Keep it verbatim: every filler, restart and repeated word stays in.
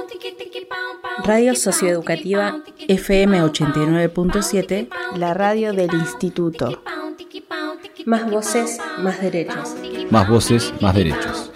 Radio Socioeducativa F M ochenta y nueve punto siete, la radio del Instituto. Más voces, más derechos. Más voces, más derechos.